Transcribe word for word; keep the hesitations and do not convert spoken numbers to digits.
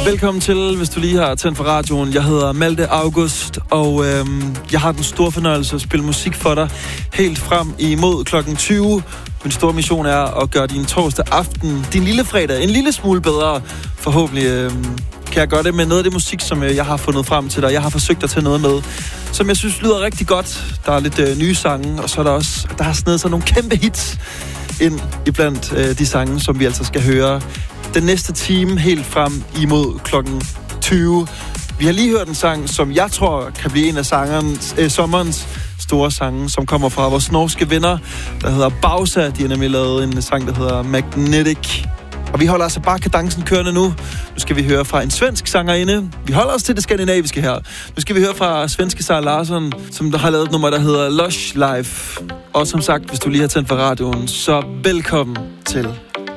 Velkommen til, hvis du lige har tændt for radioen. Jeg hedder Malte August, og øhm, jeg har den store fornøjelse at spille musik for dig helt frem imod klokken tyve. Min store mission er at gøre din torsdag aften, din lille fredag, en lille smule bedre. Forhåbentlig øhm, kan jeg gøre det med noget af det musik, som øh, jeg har fundet frem til dig. Jeg har forsøgt at tage noget med, som jeg synes lyder rigtig godt. Der er lidt øh, nye sange, og så er der også, der har snedet sig nogle kæmpe hits ind iblandt øh, de sange, som vi altså skal høre den næste time helt frem imod klokken tyve. Vi har lige hørt en sang, som jeg tror kan blive en af sangerens, øh, sommerens store sange, som kommer fra vores norske venner, der hedder Bausa. De har nemlig lavet en sang, der hedder Magnetic. Og vi holder altså bare kadencen kørende nu. Nu skal vi høre fra en svensk sangerinde. Vi holder os til det skandinaviske her. Nu skal vi høre fra svenske Sara Larsson, som der har lavet et nummer, der hedder Lush Life. Og som sagt, hvis du lige har tændt for radioen, så velkommen til